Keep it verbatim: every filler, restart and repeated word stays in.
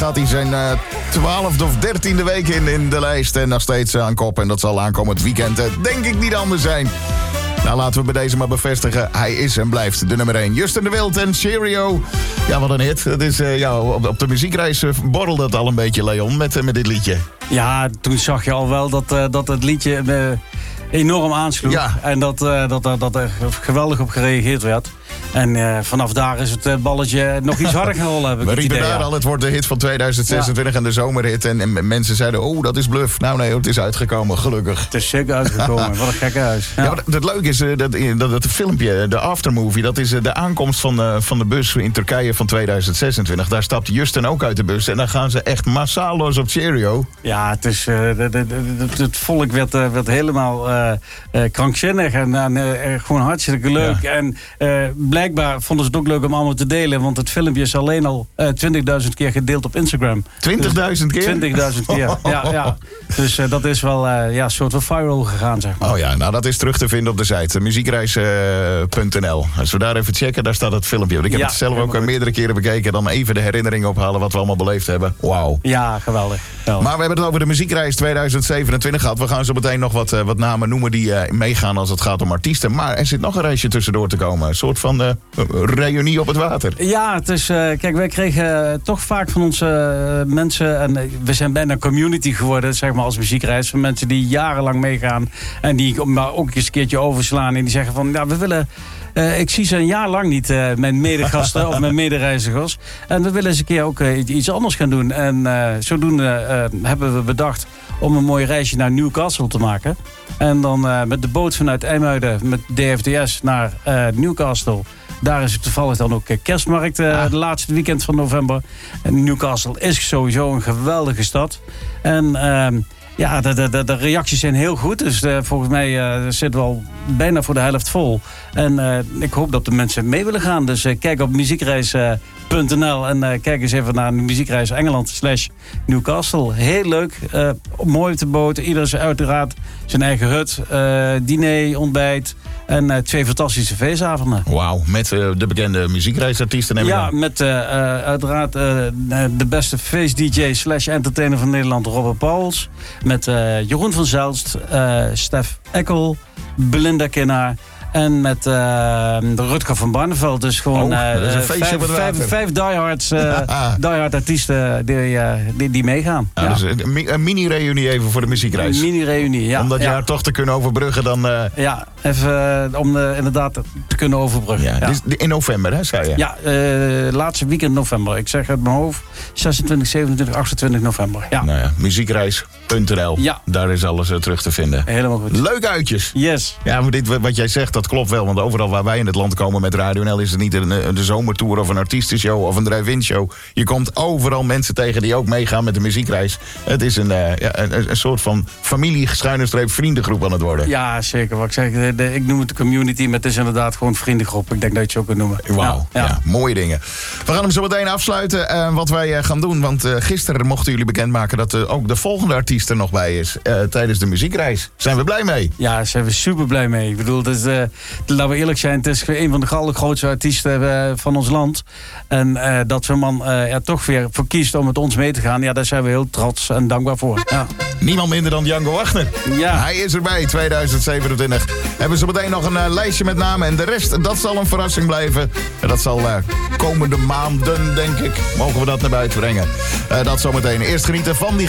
Gaat hij zijn uh, twaalfde of dertiende week in, in de lijst en nog steeds aan kop. En dat zal aankomend weekend uh, denk ik niet anders zijn. Nou, laten we bij deze maar bevestigen. Hij is en blijft de nummer één. Justin de Wild en Cheerio. Ja, wat een hit. Dat is, uh, ja, op, op de muziekreis uh, borrelde het al een beetje, Leon, met, uh, met dit liedje. Ja, toen zag je al wel dat, uh, dat het liedje uh, enorm aansloeg. Ja. En dat, uh, dat, uh, dat er geweldig op gereageerd werd. En uh, vanaf daar is het uh, balletje nog iets harder gaan rollen. Heb ik We het riepen idee, daar ja. al, het wordt de hit van tweeduizend zesentwintig ja. En de zomerhit. En, en mensen zeiden, oh, dat is bluff. Nou nee, het is uitgekomen, gelukkig. Het is zeker uitgekomen, wat een gekke huis. Ja. Ja, maar het leuke is, uh, dat, dat, dat filmpje, de aftermovie, dat is uh, de aankomst van, uh, van de bus in Turkije van tweeduizend zesentwintig. Daar stapt Justin ook uit de bus. En dan gaan ze echt massaal los op Cheerio. Ja, het, is, uh, de, de, de, het volk werd, uh, werd helemaal uh, uh, krankzinnig en uh, gewoon hartstikke leuk. Ja. En uh, blijkbaar vonden ze het ook leuk om allemaal te delen, want het filmpje is alleen al uh, twintigduizend keer gedeeld op Instagram. twintigduizend keer? twintigduizend keer, ja. ja. Dus uh, dat is wel uh, ja, een soort van viral gegaan, zeg maar. Oh ja, nou dat is terug te vinden op de site, muziekreis punt n l. Als we daar even checken, daar staat het filmpje. Want ik heb ja, het zelf ook goed. meerdere keren bekeken, dan even de herinnering ophalen wat we allemaal beleefd hebben. Wauw. Ja, geweldig. geweldig. Maar we hebben het over de muziekreis tweeduizend zevenentwintig gehad. We gaan zo meteen nog wat, uh, wat namen noemen die uh, meegaan als het gaat om artiesten. Maar er zit nog een reisje tussendoor te komen. Een soort van uh, reunie op het water. Ja, het is, uh, kijk, wij kregen uh, toch vaak van onze uh, mensen, en uh, we zijn bijna community geworden, zeg maar, als muziekreis, van mensen die jarenlang meegaan en die maar ook eens een keertje overslaan en die zeggen van, ja, we willen, uh, ik zie ze een jaar lang niet, uh, mijn medegasten of mijn medereizigers, en we willen eens een keer ook uh, iets anders gaan doen. En uh, zodoende uh, hebben we bedacht om een mooi reisje naar Newcastle te maken. En dan uh, met de boot vanuit IJmuiden met D F D S naar uh, Newcastle. Daar is het toevallig dan ook kerstmarkt, uh, de laatste weekend van november. En Newcastle is sowieso een geweldige stad. En uh, ja, de, de, de reacties zijn heel goed. Dus uh, volgens mij uh, zitten we al bijna voor de helft vol. En uh, ik hoop dat de mensen mee willen gaan. Dus uh, kijk op muziekreis punt n l en uh, kijk eens even naar muziekreis Engeland slash Newcastle. Heel leuk, uh, mooi op de boot. Ieder is uiteraard zijn eigen hut, uh, diner, ontbijt. En uh, twee fantastische feestavonden. Wauw, met uh, de bekende muziekreisartiesten neem ik Ja, aan. met uh, uh, uiteraard uh, de beste feest-D J slash entertainer van Nederland, Robert Pauwels. Met uh, Jeroen van Zelst, uh, Stef Eckel, Belinda Kinnaar. En met uh, de Rutger van Barneveld. Dus gewoon oh, uh, vijf, vijf, vijf diehards, uh, diehard artiesten die, uh, die, die meegaan. Ja, ja. Dus een, een mini-reunie even voor de muziekreis. Een mini-reunie, ja. Om dat ja. jaar toch te kunnen overbruggen dan... Uh... Ja, even uh, om uh, inderdaad te kunnen overbruggen. Ja, ja. Dus in november, hè, zei je? Ja, uh, laatste weekend november. Ik zeg uit mijn hoofd zesentwintig, zevenentwintig, achtentwintig november. Ja. Nou ja, muziekreis punt n l. Ja. Daar is alles uh, terug te vinden. Helemaal goed. Leuk uitjes. Yes. Ja, maar dit, wat jij zegt, dat klopt wel. Want overal waar wij in het land komen met Radio N L is het niet een, een zomertour of een artiestenshow of een drive-in show. Je komt overal mensen tegen die ook meegaan met de muziekreis. Het is een, uh, ja, een, een soort van familie-schuine-streep vriendengroep aan het worden. Ja, zeker. Wat ik zeg, de, de, ik noem het de community, maar het is inderdaad gewoon vriendengroep. Ik denk dat je het zo kunt noemen. Wauw, ja, ja. ja, mooie dingen. We gaan hem zo meteen afsluiten. Uh, wat wij uh, gaan doen, want uh, gisteren mochten jullie bekendmaken dat uh, ook de volgende artiest er nog bij is. Uh, tijdens de muziekreis. Zijn we blij mee? Ja, daar zijn we super blij mee. Ik bedoel, dat is, uh, laten we eerlijk zijn, het is een van de allergrootste artiesten uh, van ons land. En uh, dat zo'n man uh, er toch weer voor kiest om met ons mee te gaan, ja, daar zijn we heel trots en dankbaar voor. Ja. Niemand minder dan Django Wagner. Ja. Hij is erbij, tweeduizend zevenentwintig. Hebben ze meteen nog een uh, lijstje met namen. En de rest, dat zal een verrassing blijven. En dat zal uh, komende maanden, denk ik, mogen we dat naar buiten brengen. Uh, dat zometeen. Eerst genieten van die